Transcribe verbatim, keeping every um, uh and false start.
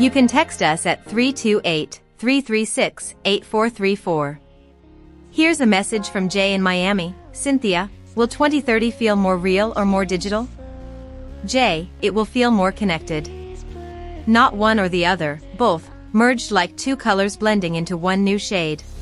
You can text us at three two eight, three three six, eight four three four. Here's a message from Jay in Miami. Cynthia, will twenty thirty feel more real or more digital? Jay, it will feel more connected. Not one or the other, both, merged like two colors blending into one new shade.